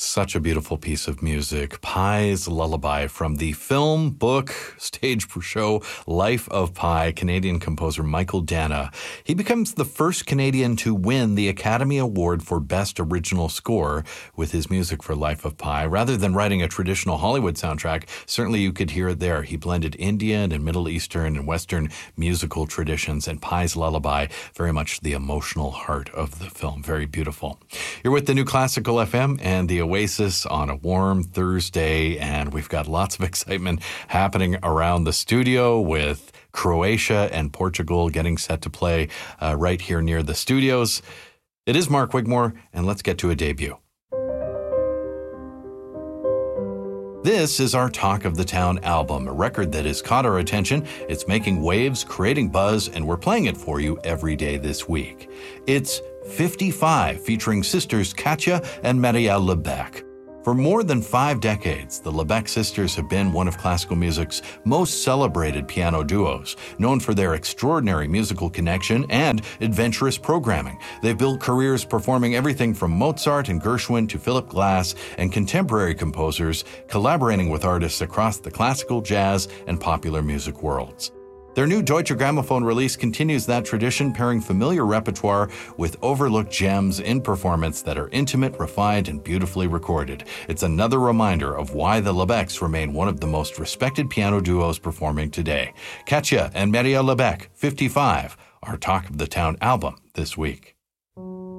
Such a beautiful piece of music. Pi's Lullaby from the film, book, stage show Life of Pi, Canadian composer Michael Dana. He becomes the first Canadian to win the Academy Award for Best Original Score with his music for Life of Pi. Rather than writing a traditional Hollywood soundtrack, certainly you could hear it there. He blended Indian and Middle Eastern and Western musical traditions, and Pi's Lullaby, very much the emotional heart of the film. Very beautiful. You're with the New Classical FM and the Oasis on a warm Thursday, and we've got lots of excitement happening around the studio with Croatia and Portugal getting set to play right here near the studios. It is Mark Wigmore, and let's get to a debut. This is our Talk of the Town album, a record that has caught our attention. It's making waves, creating buzz, and we're playing it for you every day this week. It's 55, featuring sisters Katja and Marielle Lebec. For more than 5 decades, the Lebec sisters have been one of classical music's most celebrated piano duos, known for their extraordinary musical connection and adventurous programming. They've built careers performing everything from Mozart and Gershwin to Philip Glass and contemporary composers, collaborating with artists across the classical, jazz, and popular music worlds. Their new Deutsche Grammophon release continues that tradition, pairing familiar repertoire with overlooked gems in performance that are intimate, refined, and beautifully recorded. It's another reminder of why the Lebecs remain one of the most respected piano duos performing today. Katja and Marielle Lebec, 55, our Talk of the Town album this week.